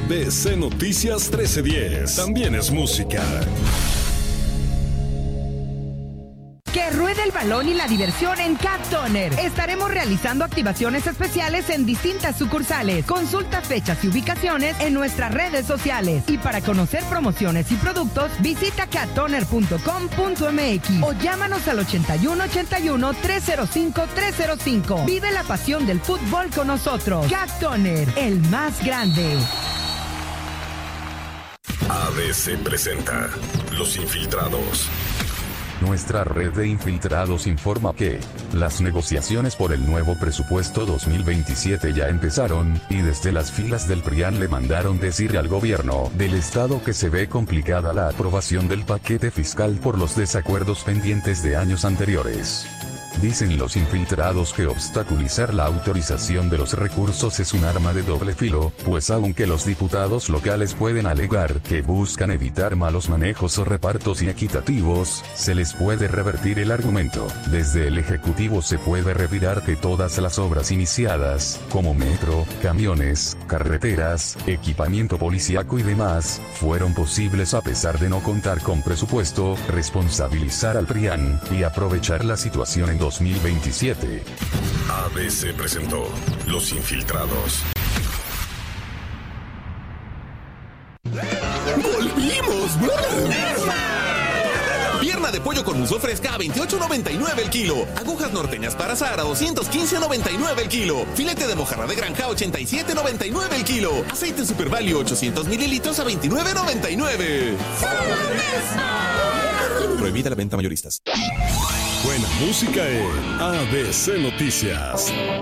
ABC Noticias 1310. También es música. Que ruede el balón y la diversión en Cat Toner. Estaremos realizando activaciones especiales en distintas sucursales. Consulta fechas y ubicaciones en nuestras redes sociales. Y para conocer promociones y productos, visita cattoner.com.mx o llámanos al 8181-305-305. Vive la pasión del fútbol con nosotros. Cat Toner, el más grande. ABC presenta Los Infiltrados. Nuestra red de infiltrados informa que las negociaciones por el nuevo presupuesto 2027 ya empezaron, y desde las filas del PRIAN le mandaron decir al gobierno del estado que se ve complicada la aprobación del paquete fiscal por los desacuerdos pendientes de años anteriores. Dicen los infiltrados que obstaculizar la autorización de los recursos es un arma de doble filo, pues aunque los diputados locales pueden alegar que buscan evitar malos manejos o repartos inequitativos, se les puede revertir el argumento. Desde el Ejecutivo se puede revirar que todas las obras iniciadas, como metro, camiones, carreteras, equipamiento policíaco y demás, fueron posibles a pesar de no contar con presupuesto, responsabilizar al PRIAN, y aprovechar la situación en 2027. ABC presentó Los Infiltrados. ¡Volvimos! Pierna de pollo con muslo fresca a $28.99 el kilo. Agujas norteñas para asar a $215.99 el kilo. Filete de mojarra de granja a $87.99 el kilo. Aceite Super Value 800 mililitros a $29.99. Prohibida la venta mayoristas. Buena música en ABC Noticias.